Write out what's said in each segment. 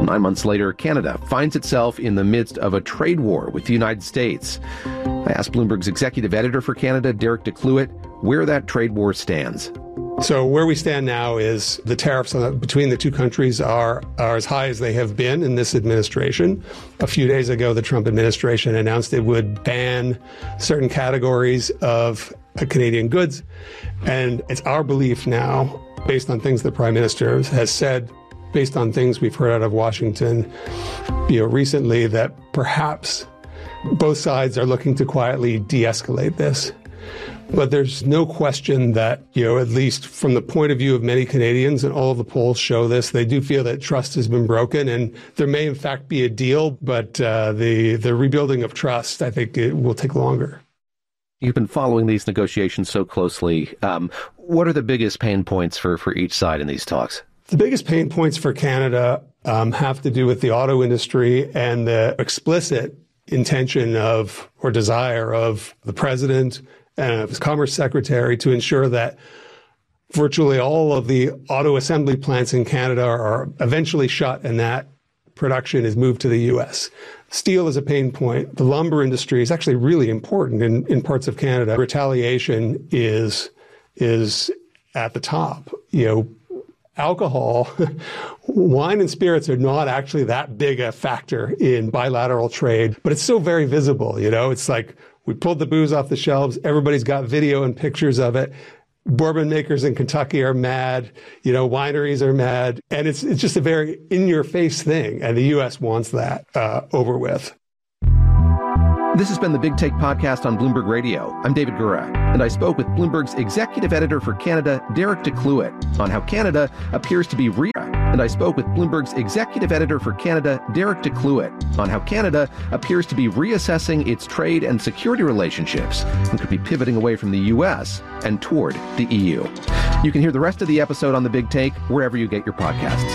9 months later, Canada finds itself in the midst of a trade war with the United States. I asked Bloomberg's executive editor for Canada, Derek DeCluett, where that trade war stands. So where we stand now is the tariffs between the two countries are as high as they have been in this administration. A few days ago, the Trump administration announced it would ban certain categories of Canadian goods. And it's our belief now, based on things the Prime Minister has said, based on things we've heard out of Washington, recently, that perhaps both sides are looking to quietly de-escalate this. But there's no question that, at least from the point of view of many Canadians, and all of the polls show this, they do feel that trust has been broken, and there may in fact be a deal, but the rebuilding of trust, I think it will take longer. You've been following these negotiations so closely. What are the biggest pain points for each side in these talks? The biggest pain points for Canada have to do with the auto industry and the explicit intention or desire of the president and of his Commerce Secretary to ensure that virtually all of the auto assembly plants in Canada are eventually shut and that production is moved to the U.S. Steel is a pain point. The lumber industry is actually really important in parts of Canada. Retaliation is at the top. Alcohol, wine and spirits are not actually that big a factor in bilateral trade, but it's so very visible. It's like we pulled the booze off the shelves. Everybody's got video and pictures of it. Bourbon makers in Kentucky are mad. Wineries are mad. And it's just a very in-your-face thing. And the U.S. wants that over with. This has been the Big Take podcast on Bloomberg Radio. I'm David Gura, and I spoke with Bloomberg's executive editor for Canada, Derek DeCluett, on how Canada appears to be reassessing its trade and security relationships and could be pivoting away from the U.S. and toward the EU. You can hear the rest of the episode on The Big Take wherever you get your podcasts.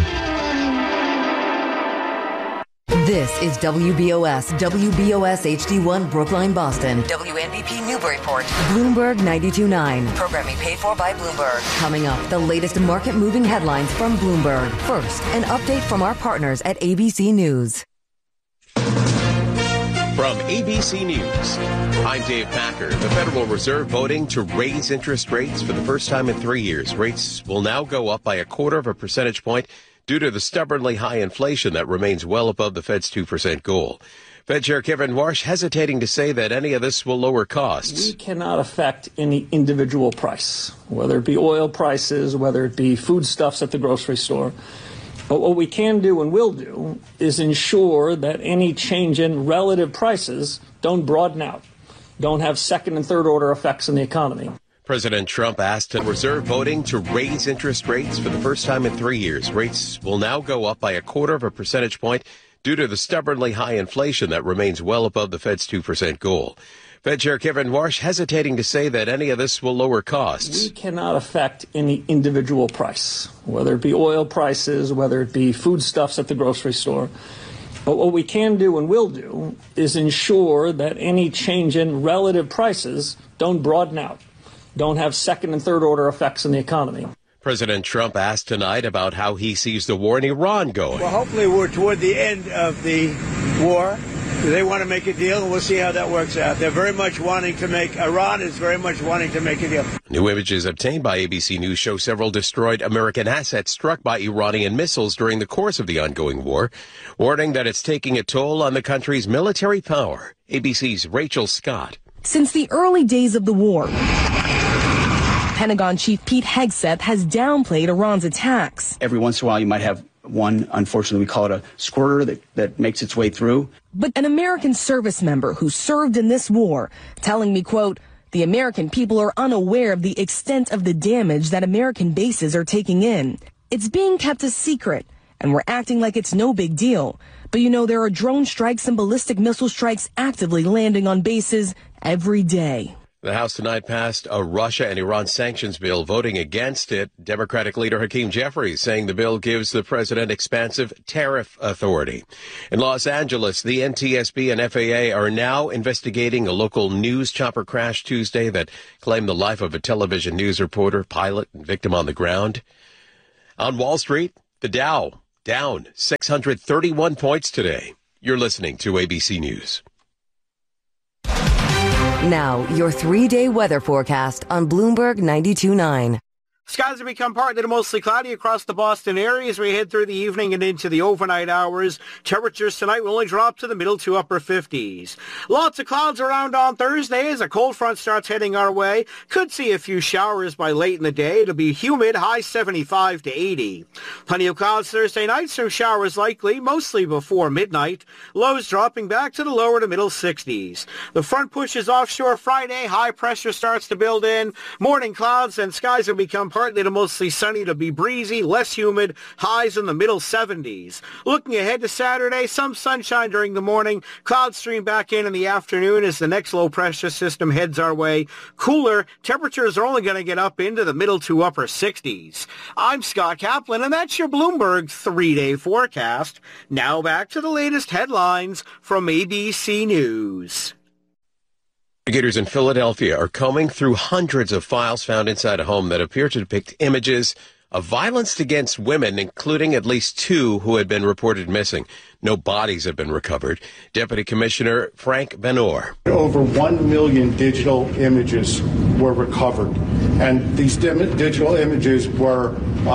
This is WBOS HD1 Brookline, Boston. WNBP Newburyport. Bloomberg 92.9. Programming paid for by Bloomberg. Coming up, the latest market-moving headlines from Bloomberg. First, an update from our partners at ABC News. From ABC News, I'm Dave Packer. The Federal Reserve voting to raise interest rates for the first time in 3 years. Rates will now go up by 1/4 percentage point due to the stubbornly high inflation that remains well above the Fed's 2% goal. Fed Chair Kevin Warsh hesitating to say that any of this will lower costs. We cannot affect any individual price, whether it be oil prices, whether it be foodstuffs at the grocery store. But what we can do and will do is ensure that any change in relative prices don't broaden out, don't have second and third order effects on the economy. President Trump asked the Reserve voting to raise interest rates for the first time in 3 years. Rates will now go up by 1/4 percentage point due to the stubbornly high inflation that remains well above the Fed's 2% goal. Fed Chair Kevin Warsh hesitating to say that any of this will lower costs. We cannot affect any individual price, whether it be oil prices, whether it be foodstuffs at the grocery store. But what we can do and will do is ensure that any change in relative prices don't broaden out, don't have second and third order effects on the economy. President Trump asked tonight about how he sees the war in Iran going. Well, hopefully we're toward the end of the war. They want to make a deal, and we'll see how that works out. Iran is very much wanting to make a deal. New images obtained by ABC News show several destroyed American assets struck by Iranian missiles during the course of the ongoing war, warning that it's taking a toll on the country's military power. ABC's Rachel Scott. Since the early days of the war, Pentagon Chief Pete Hegseth has downplayed Iran's attacks. Every once in a while you might have one, unfortunately, we call it a squirter that makes its way through. But an American service member who served in this war telling me, quote, the American people are unaware of the extent of the damage that American bases are taking in. It's being kept a secret, and we're acting like it's no big deal. But there are drone strikes and ballistic missile strikes actively landing on bases every day. The House tonight passed a Russia and Iran sanctions bill. Voting against it, Democratic leader Hakeem Jeffries saying the bill gives the president expansive tariff authority. In Los Angeles, the NTSB and FAA are now investigating a local news chopper crash Tuesday that claimed the life of a television news reporter, pilot, and victim on the ground. On Wall Street, the Dow down 631 points today. You're listening to ABC News. Now, your 3-day weather forecast on Bloomberg 92.9. Skies have become partly to mostly cloudy across the Boston area as we head through the evening and into the overnight hours. Temperatures tonight will only drop to the middle to upper 50s. Lots of clouds around on Thursday as a cold front starts heading our way. Could see a few showers by late in the day. It'll be humid, high 75 to 80. Plenty of clouds Thursday night, some showers likely, mostly before midnight. Lows dropping back to the lower to middle 60s. The front pushes offshore Friday. High pressure starts to build in. Morning clouds and skies will become partly to mostly sunny to be breezy, less humid, highs in the middle 70s. Looking ahead to Saturday, some sunshine during the morning, clouds stream back in the afternoon as the next low pressure system heads our way. Cooler, temperatures are only going to get up into the middle to upper 60s. I'm Scott Kaplan, and that's your Bloomberg 3-day forecast. Now back to the latest headlines from ABC News. Investigators in Philadelphia are combing through hundreds of files found inside a home that appear to depict images of violence against women, including at least 2 who had been reported missing. No bodies have been recovered. Deputy Commissioner Frank Benor. Over 1 million digital images were recovered, and these digital images were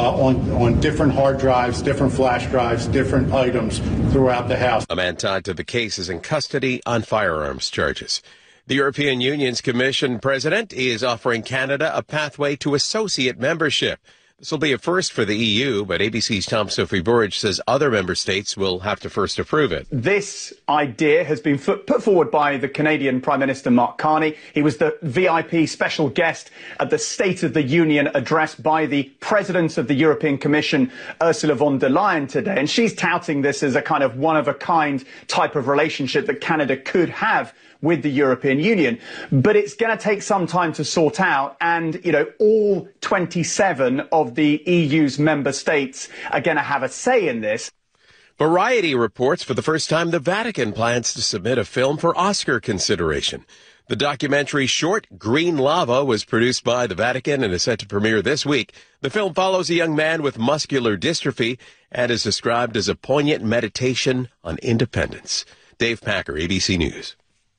on different hard drives, different flash drives, different items throughout the house. A man tied to the case is in custody on firearms charges. The European Union's Commission President is offering Canada a pathway to associate membership. This will be a first for the EU, but ABC's Tom Sophie Burridge says other member states will have to first approve it. This idea has been put forward by the Canadian Prime Minister Mark Carney. He was the VIP special guest at the State of the Union address by the President of the European Commission, Ursula von der Leyen, today. And she's touting this as a kind of one-of-a-kind type of relationship that Canada could have with the European Union. But it's going to take some time to sort out. And, all 27 of the EU's member states are going to have a say in this. Variety reports for the first time the Vatican plans to submit a film for Oscar consideration. The documentary short Green Lava was produced by the Vatican and is set to premiere this week. The film follows a young man with muscular dystrophy and is described as a poignant meditation on independence. Dave Packer, ABC News.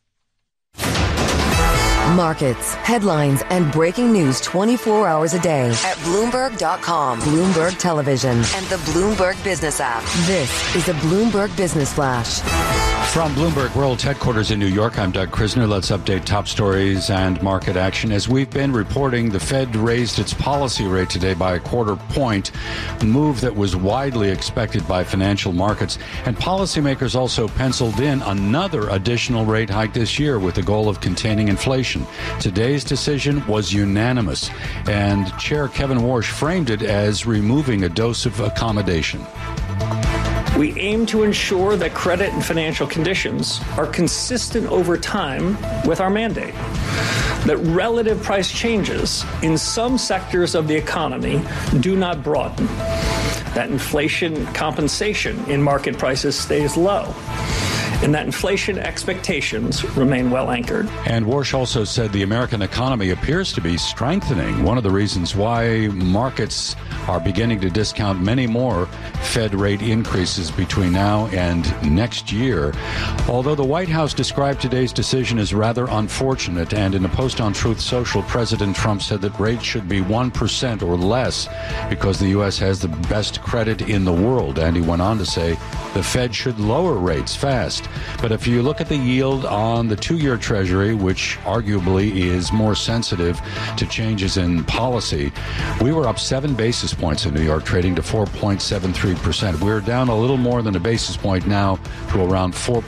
Markets, headlines, and breaking news 24 hours a day at Bloomberg.com, Bloomberg Television, and the Bloomberg Business app. This is a Bloomberg Business Flash. From Bloomberg World Headquarters in New York, I'm Doug Krisner. Let's update top stories and market action. As we've been reporting, the Fed raised its policy rate today by a quarter point, a move that was widely expected by financial markets. And policymakers also penciled in another additional rate hike this year with the goal of containing inflation. Today's decision was unanimous, and Chair Kevin Warsh framed it as removing a dose of accommodation. We aim to ensure that credit and financial conditions are consistent over time with our mandate, that relative price changes in some sectors of the economy do not broaden, that inflation compensation in market prices stays low, and that inflation expectations remain well anchored. And Warsh also said the American economy appears to be strengthening. One of the reasons why markets are beginning to discount many more Fed rate increases between now and next year. Although the White House described today's decision as rather unfortunate, and in a post on Truth Social, President Trump said that rates should be 1% or less because the U.S. has the best credit in the world. And he went on to say the Fed should lower rates fast. But if you look at the yield on the 2-year Treasury, which arguably is more sensitive to changes in policy, we were up 7 basis points in New York, trading to 4.73%. We're down a little more than a basis point now to around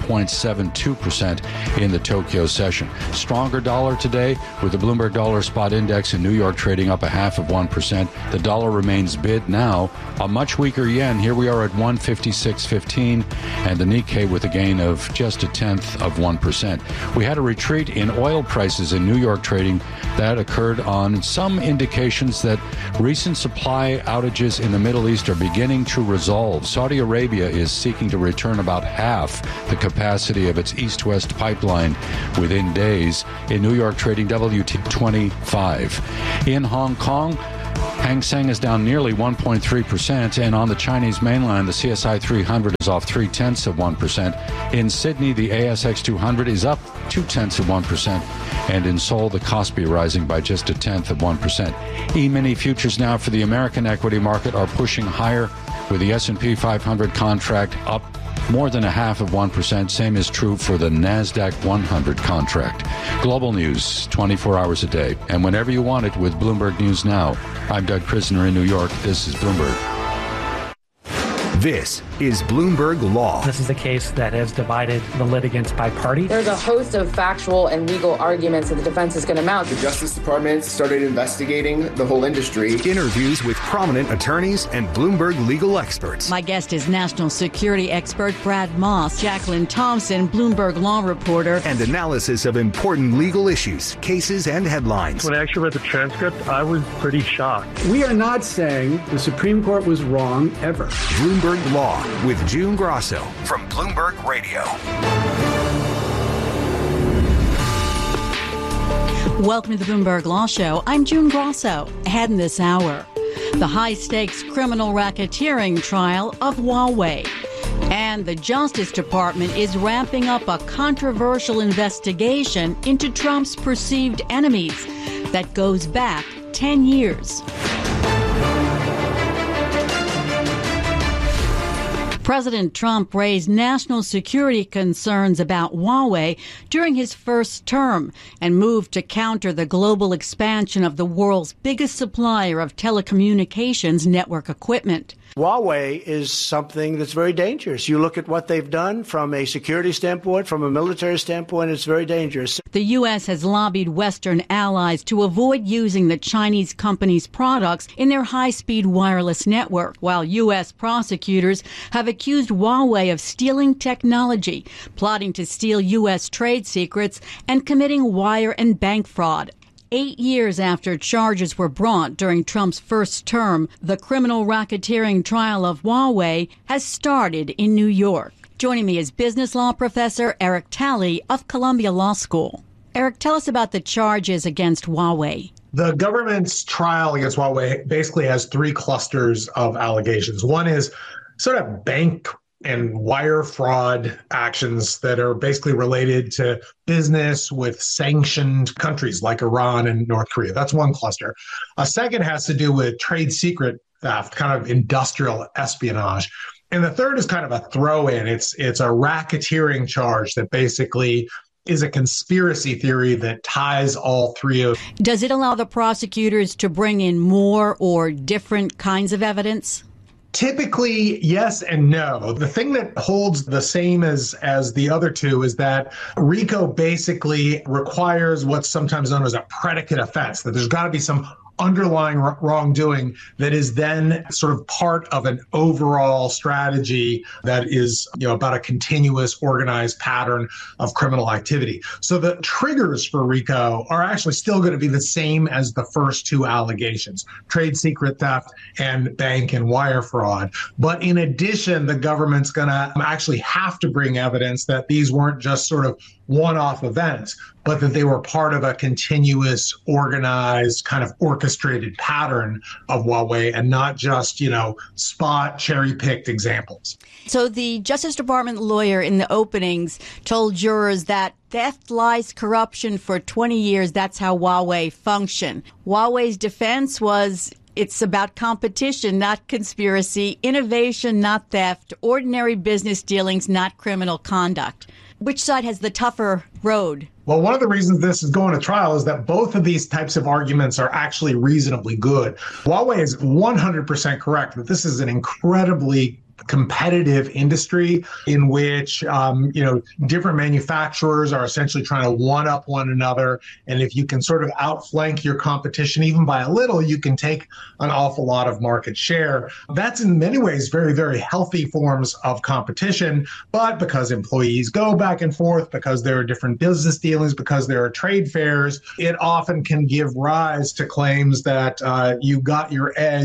4.72% in the Tokyo session. Stronger dollar today with the Bloomberg Dollar Spot Index in New York trading up 0.5%. The dollar remains bid now. A much weaker yen. Here we are at 156.15, and the Nikkei with a gain of just 0.1%. We had a retreat in oil prices in New York trading that occurred on some indications that recent supply outages in the Middle East are beginning to resolve. Saudi Arabia is seeking to return about half the capacity of its east-west pipeline within days. In New York trading WT25. In Hong Kong, Hang Seng is down nearly 1.3%, and on the Chinese mainland, the CSI 300 is off 0.3%. In Sydney, the ASX 200 is up 0.2%, and in Seoul, the Kospi rising by just 0.1%. E-mini futures now for the American equity market are pushing higher, with the S&P 500 contract up more than 0.5%. Same is true for the NASDAQ 100 contract. Global news 24 hours a day, and whenever you want it with Bloomberg News Now. I'm Doug Krisner in New York. This is Bloomberg. This is Bloomberg Law. This is a case that has divided the litigants by party. There's a host of factual and legal arguments that the defense is going to mount. The Justice Department started investigating the whole industry. Interviews with prominent attorneys and Bloomberg legal experts. My guest is national security expert Brad Moss, Jacqueline Thompson, Bloomberg law reporter. And analysis of important legal issues, cases, and headlines. When I actually read the transcript, I was pretty shocked. We are not saying the Supreme Court was wrong ever. Bloomberg Law with June Grosso from Bloomberg Radio. Welcome to the Bloomberg Law Show. I'm June Grosso. Ahead in this hour, the high-stakes criminal racketeering trial of Huawei. And the Justice Department is ramping up a controversial investigation into Trump's perceived enemies that goes back 10 years. President Trump raised national security concerns about Huawei during his first term and moved to counter the global expansion of the world's biggest supplier of telecommunications network equipment. Huawei is something that's very dangerous. You look at what they've done from a security standpoint, from a military standpoint, it's very dangerous. The U.S. has lobbied Western allies to avoid using the Chinese company's products in their high-speed wireless network, while U.S. prosecutors have accused Huawei of stealing technology, plotting to steal U.S. trade secrets, and committing wire and bank fraud. 8 years after charges were brought during Trump's first term, the criminal racketeering trial of Huawei has started in New York. Joining me is business law professor Eric Talley of Columbia Law School. Eric, tell us about the charges against Huawei. The government's trial against Huawei basically has three clusters of allegations. One is sort of bank and wire fraud actions that are basically related to business with sanctioned countries like Iran and North Korea. That's one cluster. A second has to do with trade secret theft, kind of industrial espionage. And the third is kind of a throw-in. It's a racketeering charge that basically is a conspiracy theory that ties all three of. Does it allow the prosecutors to bring in more or different kinds of evidence? Typically, yes and no. The thing that holds the same as the other two is that RICO basically requires what's sometimes known as a predicate offense, that there's got to be some underlying wrongdoing that is then sort of part of an overall strategy that is, about a continuous organized pattern of criminal activity. So the triggers for RICO are actually still going to be the same as the first two allegations, trade secret theft and bank and wire fraud. But in addition, the government's going to actually have to bring evidence that these weren't just sort of one-off events, but that they were part of a continuous, organized, kind of orchestrated pattern of Huawei and not just, spot cherry-picked examples. So the Justice Department lawyer in the openings told jurors that theft, lies, corruption for 20 years, that's how Huawei functioned. Huawei's defense was it's about competition, not conspiracy, innovation, not theft, ordinary business dealings, not criminal conduct. Which side has the tougher road? Well, one of the reasons this is going to trial is that both of these types of arguments are actually reasonably good. Huawei is 100% correct that this is an incredibly competitive industry in which, different manufacturers are essentially trying to one-up one another. And if you can sort of outflank your competition, even by a little, you can take an awful lot of market share. That's in many ways very, very healthy forms of competition. But because employees go back and forth, because there are different business dealings, because there are trade fairs, it often can give rise to claims that you got your edge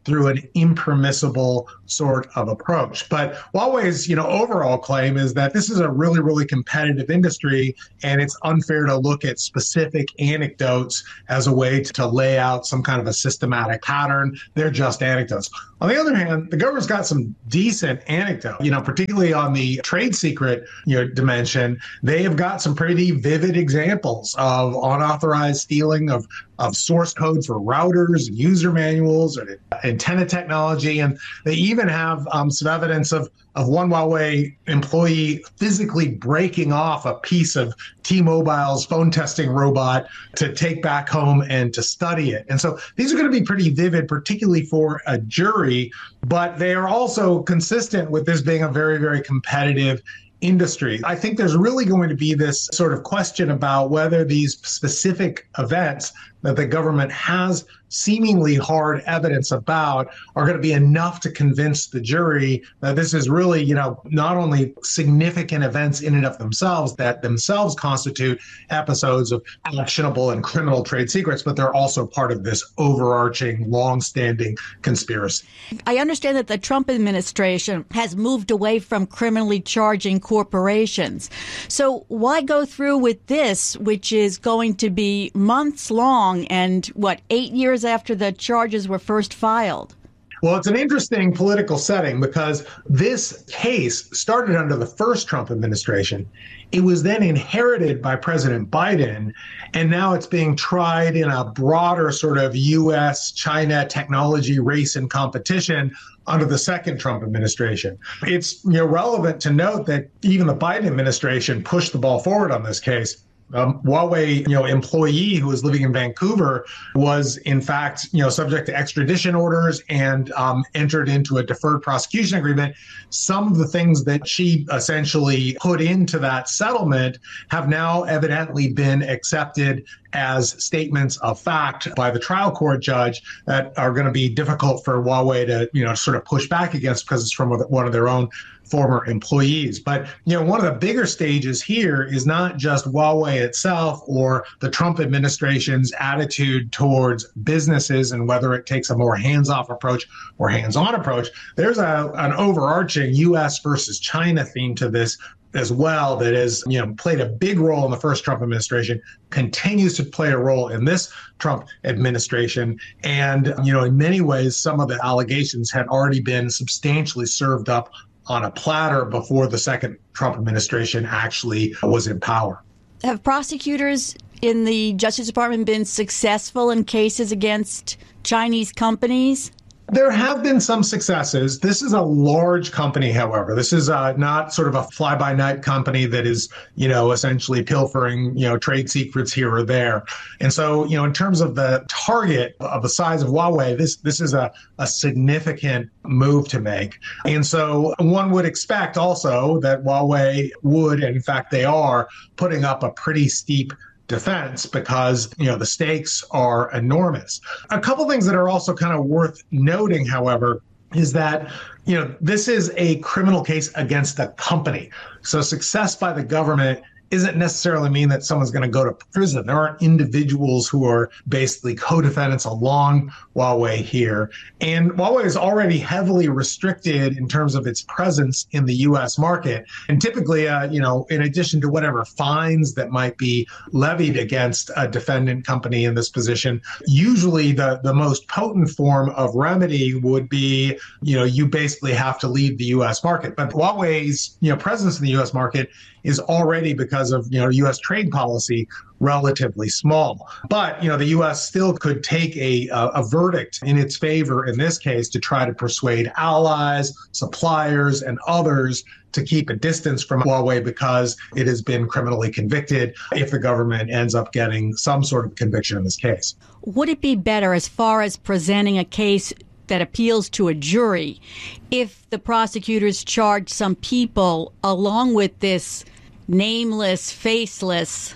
through an impermissible sort of approach. But Huawei's, overall claim is that this is a really, really competitive industry, and it's unfair to look at specific anecdotes as a way to lay out some kind of a systematic pattern. They're just anecdotes. On the other hand, the government's got some decent anecdotes, particularly on the trade secret, dimension. They have got some pretty vivid examples of unauthorized stealing of source code for routers and user manuals or antenna technology. And they even have some evidence of one Huawei employee physically breaking off a piece of T-Mobile's phone testing robot to take back home and to study it. And so these are going to be pretty vivid, particularly for a jury, but they are also consistent with this being a very, very competitive industry. I think there's really going to be this sort of question about whether these specific events that the government has seemingly hard evidence about are going to be enough to convince the jury that this is really, not only significant events in and of themselves that themselves constitute episodes of actionable and criminal trade secrets, but they're also part of this overarching, long-standing conspiracy. I understand that the Trump administration has moved away from criminally charging corporations. So why go through with this, which is going to be months long and 8 years after the charges were first filed? Well, it's an interesting political setting because this case started under the first Trump administration. It was then inherited by President Biden, and now it's being tried in a broader sort of U.S.-China technology race and competition under the second Trump administration. It's relevant to note that even the Biden administration pushed the ball forward on this case. Huawei, employee who was living in Vancouver was in fact, subject to extradition orders and entered into a deferred prosecution agreement. Some of the things that she essentially put into that settlement have now evidently been accepted as statements of fact by the trial court judge that are going to be difficult for Huawei to, sort of push back against because it's from one of their own former employees. But, one of the bigger stages here is not just Huawei itself or the Trump administration's attitude towards businesses and whether it takes a more hands-off approach or hands-on approach. There's an overarching U.S. versus China theme to this as well that has, played a big role in the first Trump administration, continues to play a role in this Trump administration. And, in many ways, some of the allegations had already been substantially served up on a platter before the second Trump administration actually was in power. Have prosecutors in the Justice Department been successful in cases against Chinese companies? There have been some successes. This is a large company, however. This is not sort of a fly-by-night company that is, essentially pilfering, trade secrets here or there. And so, in terms of the target of the size of Huawei, this is a significant move to make. And so one would expect also that Huawei would, and in fact they are, putting up a pretty steep defense because, the stakes are enormous. A couple things that are also kind of worth noting, however, is that, this is a criminal case against a company. So success by the government isn't necessarily mean that someone's going to go to prison. There aren't individuals who are basically co-defendants along Huawei here. And Huawei is already heavily restricted in terms of its presence in the U.S. market. And typically, in addition to whatever fines that might be levied against a defendant company in this position, usually the most potent form of remedy would be, you basically have to leave the U.S. market. But Huawei's, presence in the U.S. market is already, because of U.S. trade policy, relatively small. But the U.S. still could take a verdict in its favor in this case to try to persuade allies, suppliers, and others to keep a distance from Huawei because it has been criminally convicted if the government ends up getting some sort of conviction in this case. Would it be better, as far as presenting a case that appeals to a jury, if the prosecutors charge some people along with this nameless, faceless,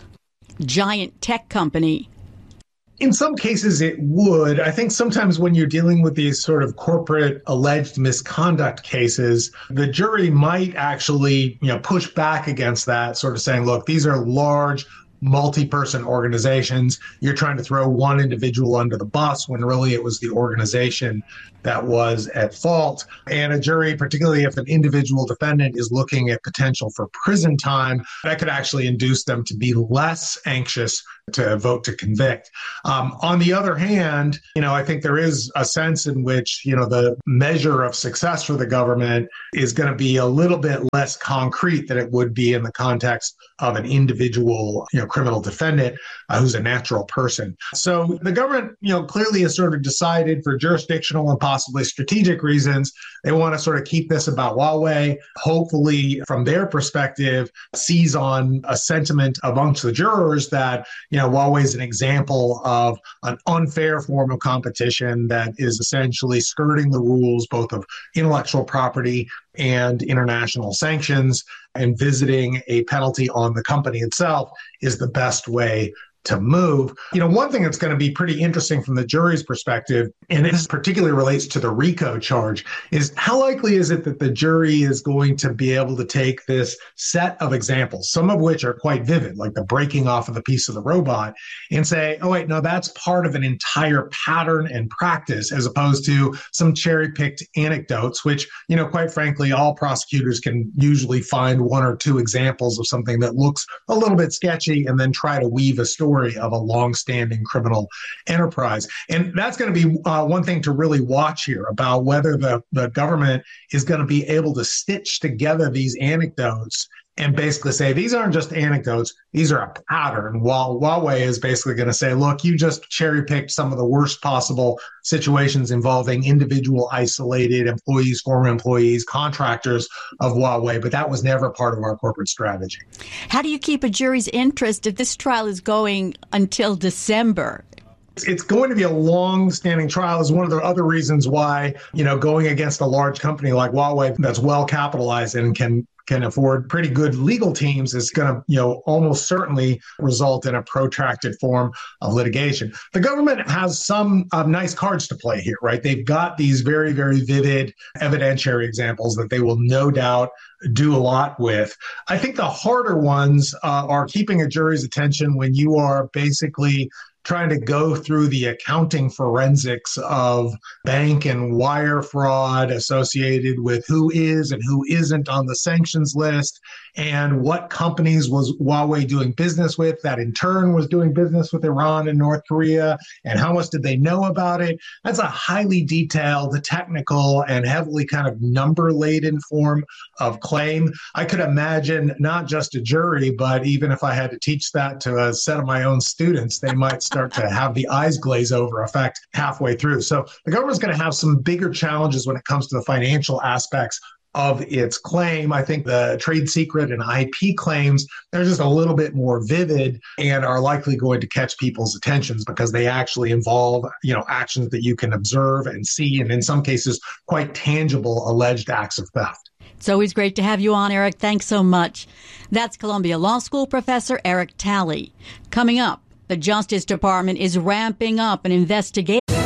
giant tech company? In some cases, it would. I think sometimes when you're dealing with these sort of corporate alleged misconduct cases, the jury might actually, push back against that, sort of saying, look, these are large, multi-person organizations. You're trying to throw one individual under the bus when really it was the organization that was at fault. And a jury, particularly if an individual defendant is looking at potential for prison time, that could actually induce them to be less anxious to vote to convict. On the other hand, I think there is a sense in which, the measure of success for the government is going to be a little bit less concrete than it would be in the context of an individual, criminal defendant who's a natural person. So the government, clearly has sort of decided for jurisdictional and possibly strategic reasons, they want to sort of keep this about Huawei, hopefully from their perspective, seize on a sentiment amongst the jurors that, Huawei is an example of an unfair form of competition that is essentially skirting the rules, both of intellectual property and international sanctions, and visiting a penalty on the company itself is the best way to move. One thing that's going to be pretty interesting from the jury's perspective, and this particularly relates to the RICO charge, is how likely is it that the jury is going to be able to take this set of examples, some of which are quite vivid, like the breaking off of the piece of the robot, and say, oh, wait, no, that's part of an entire pattern and practice, as opposed to some cherry-picked anecdotes, which, quite frankly, all prosecutors can usually find one or two examples of something that looks a little bit sketchy and then try to weave a story of a long-standing criminal enterprise. And that's going to be one thing to really watch here about whether the government is going to be able to stitch together these anecdotes and basically say, these aren't just anecdotes, these are a pattern. While Huawei is basically going to say, look, you just cherry-picked some of the worst possible situations involving individual isolated employees, former employees, contractors of Huawei, but that was never part of our corporate strategy. How do you keep a jury's interest if this trial is going until December? It's going to be a long-standing trial is one of the other reasons why, going against a large company like Huawei that's well capitalized and can afford pretty good legal teams is going to, almost certainly result in a protracted form of litigation. The government has some nice cards to play here, right? They've got these very, very vivid evidentiary examples that they will no doubt do a lot with. I think the harder ones are keeping a jury's attention when you are basically trying to go through the accounting forensics of bank and wire fraud associated with who is and who isn't on the sanctions list, and what companies was Huawei doing business with that in turn was doing business with Iran and North Korea, and how much did they know about it? That's a highly detailed, technical, and heavily kind of number-laden form of claim. I could imagine not just a jury, but even if I had to teach that to a set of my own students, they might start to have the eyes glaze over effect halfway through. So the government's going to have some bigger challenges when it comes to the financial aspects of its claim. I think the trade secret and IP claims, they're just a little bit more vivid and are likely going to catch people's attentions because they actually involve, actions that you can observe and see, and in some cases, quite tangible alleged acts of theft. It's always great to have you on, Eric. Thanks so much. That's Columbia Law School professor Eric Talley. Coming up, the Justice Department is ramping up an investigation.